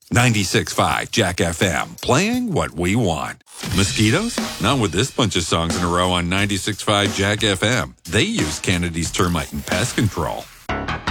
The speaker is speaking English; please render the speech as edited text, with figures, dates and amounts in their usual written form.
96.5 Jack FM, playing what we want. Mosquitoes? Not with this bunch of songs in a row on 96.5 Jack FM. They use Kennedy's Termite and Pest Control.